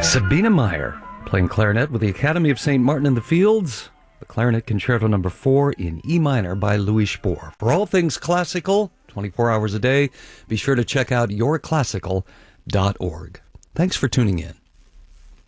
Sabina Meyer playing clarinet with the Academy of St. Martin in the Fields, the Clarinet Concerto No. 4 in E minor by Louis Spohr. For all things classical, 24 hours a day, be sure to check out yourclassical.org. Thanks for tuning in.